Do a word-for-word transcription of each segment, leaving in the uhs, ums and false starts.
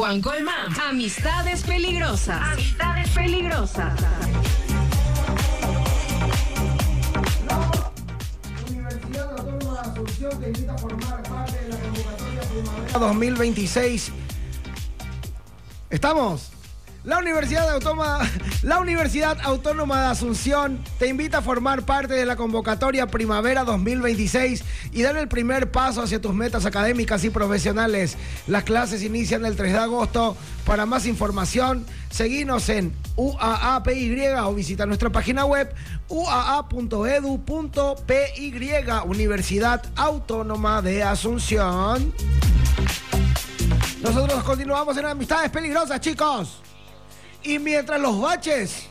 Juan Colmán. Amistades peligrosas. Amistades peligrosas. Universidad Autónoma de Asunción te invita a formar parte de la convocatoria primavera dos mil veintiséis. ¿Estamos? La Universidad Autónoma, la Universidad Autónoma de Asunción te invita a formar parte de la convocatoria Primavera dos mil veintiséis y dar el primer paso hacia tus metas académicas y profesionales. Las clases inician el tres de agosto. Para más información, seguinos en U A A P Y o visita nuestra página web u a a punto e d u punto p y. Universidad Autónoma de Asunción. Nosotros continuamos en Amistades Peligrosas, chicos. Y mientras los baches,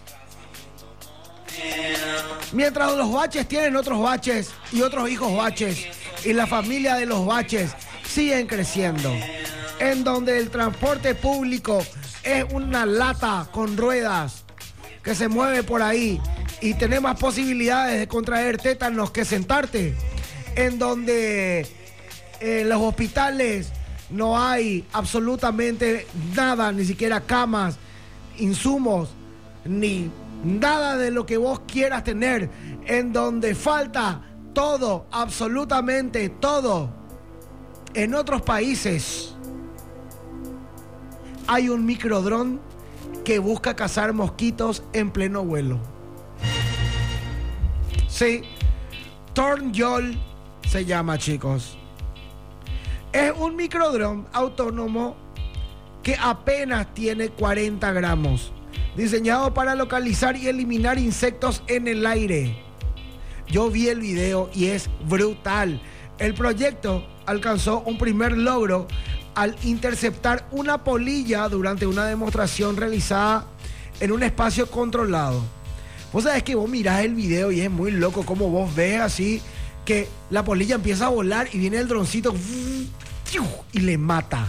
mientras los baches tienen otros baches y otros hijos baches, y la familia de los baches siguen creciendo, en donde el transporte público es una lata con ruedas que se mueve por ahí y tenés más posibilidades de contraer tétanos que sentarte, en donde en los hospitales no hay absolutamente nada, ni siquiera camas, insumos, ni nada de lo que vos quieras tener, en donde falta todo, absolutamente todo. En otros países hay un microdrón que busca cazar mosquitos en pleno vuelo. Sí, Tornyol se llama, chicos. Es un microdrón autónomo que apenas tiene cuarenta gramos, diseñado para localizar y eliminar insectos en el aire. Yo vi el video y es brutal. El proyecto alcanzó un primer logro al interceptar una polilla durante una demostración realizada en un espacio controlado. Vos sabés que vos mirás el video y es muy loco como vos ves así que la polilla empieza a volar y viene el droncito y le mata.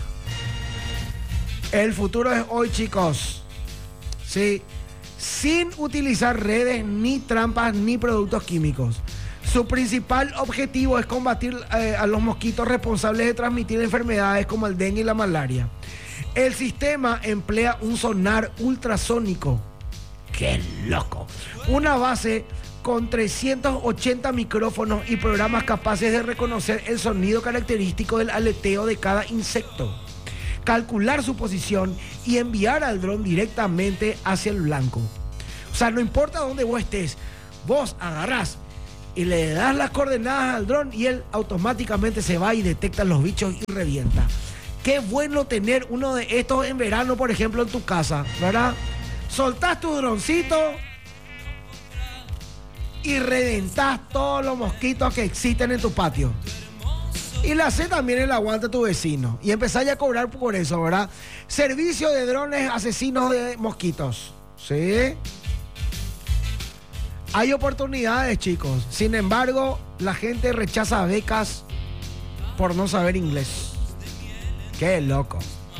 El futuro es hoy, chicos. Sí, sin utilizar redes, ni trampas, ni productos químicos. Su principal objetivo es combatir eh, a los mosquitos responsables de transmitir enfermedades como el dengue y la malaria. El sistema emplea un sonar ultrasónico. ¡Qué loco! Una base con trescientos ochenta micrófonos y programas capaces de reconocer el sonido característico del aleteo de cada insecto, calcular su posición y enviar al dron directamente hacia el blanco. O sea, no importa dónde vos estés, vos agarrás y le das las coordenadas al dron y él automáticamente se va y detecta los bichos y revienta. Qué bueno tener uno de estos en verano, por ejemplo, en tu casa, ¿verdad? Soltás tu droncito y reventás todos los mosquitos que existen en tu patio. Y le hace también el aguante a tu vecino. Y empezás ya a cobrar por eso, ¿verdad? Servicio de drones asesinos de mosquitos. ¿Sí? Hay oportunidades, chicos. Sin embargo, la gente rechaza becas por no saber inglés. ¡Qué loco!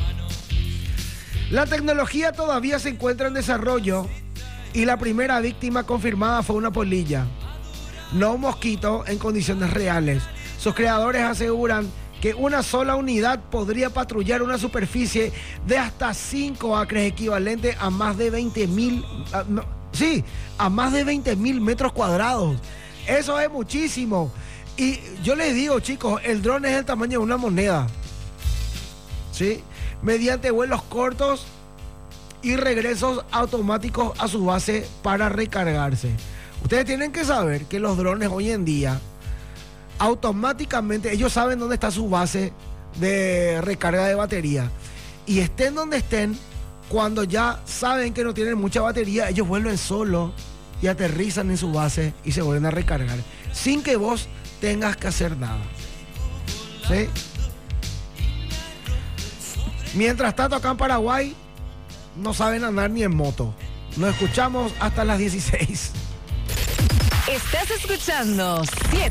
La tecnología todavía se encuentra en desarrollo y la primera víctima confirmada fue una polilla, no un mosquito en condiciones reales. Sus creadores aseguran que una sola unidad podría patrullar una superficie de hasta cinco acres, equivalente a más de veinte mil, a, no, sí, a más de veinte mil metros cuadrados. Eso es muchísimo. Y yo les digo, chicos, el dron es el tamaño de una moneda. ¿Sí? Mediante vuelos cortos y regresos automáticos a su base para recargarse. Ustedes tienen que saber que los drones hoy en día automáticamente, ellos saben dónde está su base de recarga de batería. Y estén donde estén, cuando ya saben que no tienen mucha batería, ellos vuelven solo y aterrizan en su base y se vuelven a recargar, sin que vos tengas que hacer nada. ¿Sí? Mientras tanto, acá en Paraguay no saben andar ni en moto. Nos escuchamos hasta las dieciséis. Estás escuchando siete